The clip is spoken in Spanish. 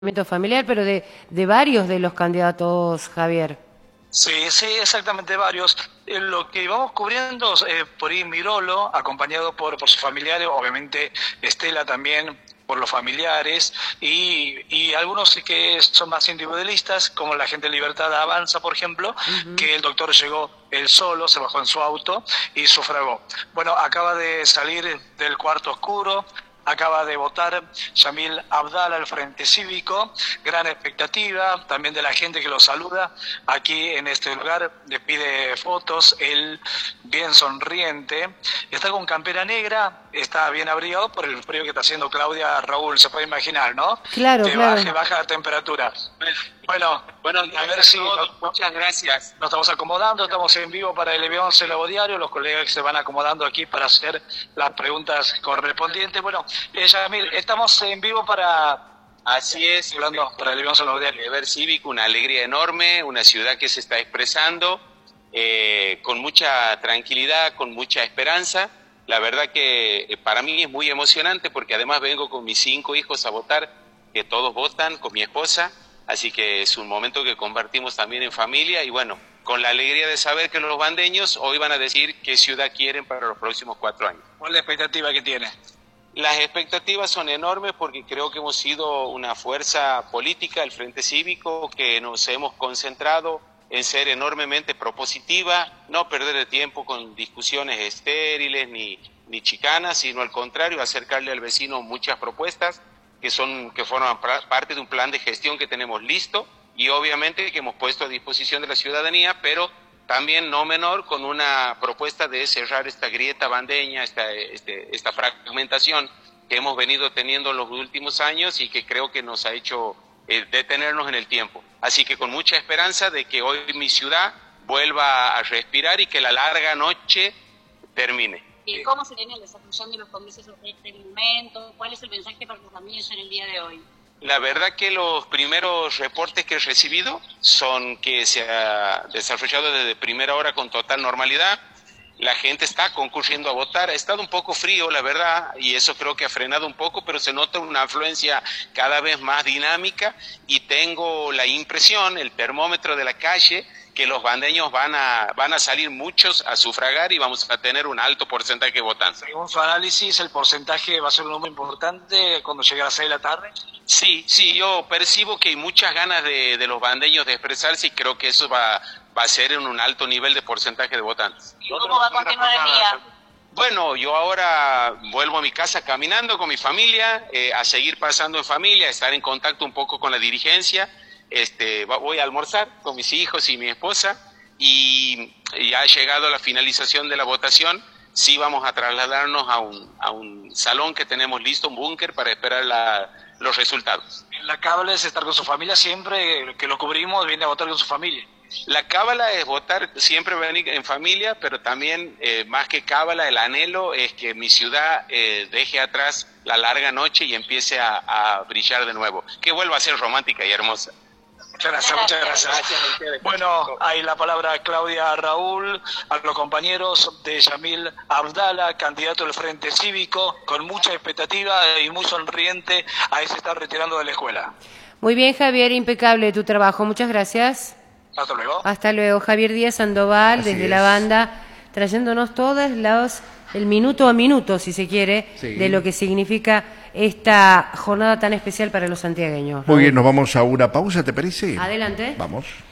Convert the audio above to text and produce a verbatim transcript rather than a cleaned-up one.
Familiar, pero de, de varios de los candidatos, Javier. Sí, sí, exactamente varios. Eh, Lo que vamos cubriendo, eh, por ahí Mirolo, acompañado por, por sus familiares, obviamente Estela también por los familiares, y, y algunos que son más individualistas, como la gente de Libertad Avanza, por ejemplo, uh-huh. que el doctor llegó él solo, se bajó en su auto y sufragó. Bueno, acaba de salir del cuarto oscuro, acaba de votar Yamil Abdala al Frente Cívico, gran expectativa también de la gente que lo saluda aquí en este lugar, le pide fotos, él bien sonriente, está con campera negra, está bien abrigado por el frío que está haciendo Claudia Raúl, se puede imaginar, ¿no? Claro, que claro. baje, baja la temperatura. Bueno, bueno, a ver si nos, muchas gracias. Nos estamos acomodando, estamos en vivo para el L B once Nuevo Diario, los colegas que se van acomodando aquí para hacer las preguntas correspondientes. Bueno, eh, Yamil, estamos en vivo para... Así es, hablando para el L B once Nuevo Diario. Deber Cívico, una alegría enorme, una ciudad que se está expresando eh, con mucha tranquilidad, con mucha esperanza. La verdad que eh, para mí es muy emocionante porque además vengo con mis cinco hijos a votar, que todos votan, con mi esposa. Así que es un momento que compartimos también en familia y bueno, con la alegría de saber que los bandeños hoy van a decir qué ciudad quieren para los próximos cuatro años. ¿Cuál es la expectativa que tiene? Las expectativas son enormes porque creo que hemos sido una fuerza política, el Frente Cívico, que nos hemos concentrado en ser enormemente propositiva, no perder el tiempo con discusiones estériles ni, ni chicanas, sino al contrario, acercarle al vecino muchas propuestas que son que forman parte de un plan de gestión que tenemos listo y obviamente que hemos puesto a disposición de la ciudadanía, pero también no menor con una propuesta de cerrar esta grieta bandeña, esta, este, esta fragmentación que hemos venido teniendo en los últimos años y que creo que nos ha hecho eh, detenernos en el tiempo. Así que con mucha esperanza de que hoy mi ciudad vuelva a respirar y que la larga noche termine. ¿Y cómo se vienen desarrollando los congresos en este momento? ¿Cuál es el mensaje para los familias en el día de hoy? La verdad que los primeros reportes que he recibido son que se ha desarrollado desde primera hora con total normalidad. La gente está concurriendo a votar. Ha estado un poco frío, la verdad, y eso creo que ha frenado un poco, pero se nota una afluencia cada vez más dinámica y tengo la impresión, el termómetro de la calle, que los bandeños van a van a salir muchos a sufragar y vamos a tener un alto porcentaje de votantes. Según su análisis, ¿el porcentaje va a ser un número importante cuando llegue a las seis de la tarde? Sí, sí, yo percibo que hay muchas ganas de, de los bandeños de expresarse y creo que eso va, va a ser en un alto nivel de porcentaje de votantes. ¿Y cómo va a continuar el día? Bueno, yo ahora vuelvo a mi casa caminando con mi familia, eh, a seguir pasando en familia, a estar en contacto un poco con la dirigencia. Este, voy a almorzar con mis hijos y mi esposa y ya ha llegado la finalización de la votación. Sí vamos a trasladarnos a un, a un salón que tenemos listo, un búnker, para esperar la, los resultados. La cábala es estar con su familia siempre, que lo cubrimos, viene a votar con su familia. La cábala es votar, siempre venir en familia, pero también, eh, más que cábala, el anhelo es que mi ciudad eh, deje atrás la larga noche y empiece a, a brillar de nuevo, que vuelva a ser romántica y hermosa. Muchas gracias, muchas gracias. gracias bueno, hay la palabra a Claudia Raúl, a los compañeros de Yamil Abdala, candidato del Frente Cívico, con mucha expectativa y muy sonriente, ahí se está retirando de la escuela. Muy bien, Javier, impecable tu trabajo, muchas gracias. Hasta luego. Hasta luego, Javier Díaz Sandoval, Así desde es. la banda, trayéndonos todos los, el minuto a minuto, si se quiere, sí. de lo que significa esta jornada tan especial para los santiagueños. Muy bien, nos vamos a una pausa, ¿te parece? Adelante. Vamos.